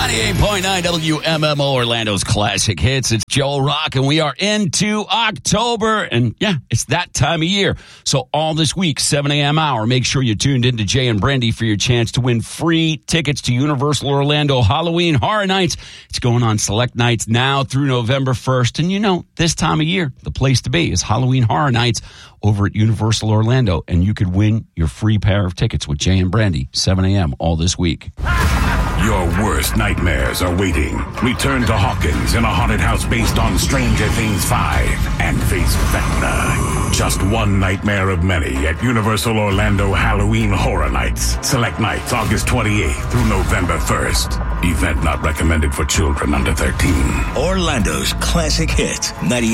98.9 WMMO Orlando's Classic Hits. It's Joel Rock, and we are into October. And yeah, it's that time of year. So all this week, 7 a.m. hour, make sure you tuned into Jay and Brandy for your chance to win free tickets to Universal Orlando Halloween Horror Nights. It's going on select nights now through November 1st. And you know, this time of year, the place to be is Halloween Horror Nights over at Universal Orlando. And you could win your free pair of tickets with Jay and Brandy, 7 a.m. all this week. Your worst nightmares are waiting. Return to Hawkins in a haunted house based on Stranger Things 5 and face Vecna. Just one nightmare of many at Universal Orlando Halloween Horror Nights. Select nights August 28th through November 1st. Event not recommended for children under 13. Orlando's Classic Hits,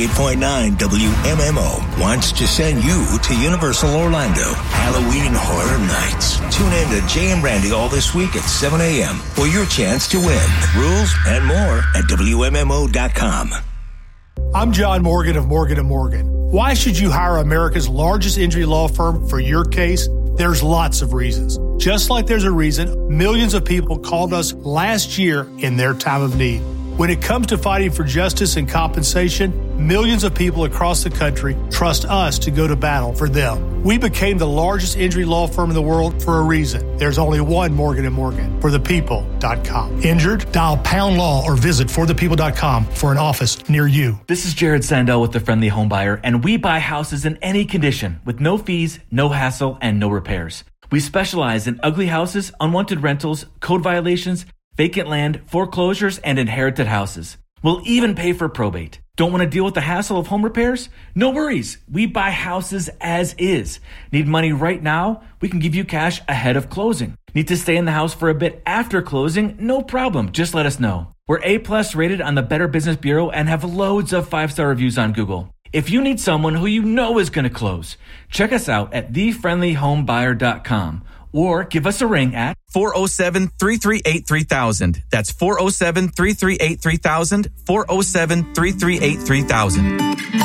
98.9 WMMO, wants to send you to Universal Orlando Halloween Horror Nights. Tune in to Jay and Brandy all this week at 7 a.m. for your chance to win. Rules and more at WMMO.com. I'm John Morgan of Morgan & Morgan. Why should you hire America's largest injury law firm for your case? There's lots of reasons. Just like there's a reason millions of people called us last year in their time of need. When it comes to fighting for justice and compensation, millions of people across the country trust us to go to battle for them. We became the largest injury law firm in the world for a reason. There's only one Morgan & Morgan, forthepeople.com. Injured? Dial pound law or visit forthepeople.com for an office near you. This is Jared Sandell with The Friendly Home Buyer, and we buy houses in any condition with no fees, no hassle, and no repairs. We specialize in ugly houses, unwanted rentals, code violations, vacant land, foreclosures, and inherited houses. We'll even pay for probate. Don't want to deal with the hassle of home repairs? No worries. We buy houses as is. Need money right now? We can give you cash ahead of closing. Need to stay in the house for a bit after closing? No problem. Just let us know. We're A+ rated on the Better Business Bureau and have loads of 5-star reviews on Google. If you need someone who you know is going to close, check us out at thefriendlyhomebuyer.com. Or give us a ring at 407-338-3000. That's 407-338-3000, 407-338-3000.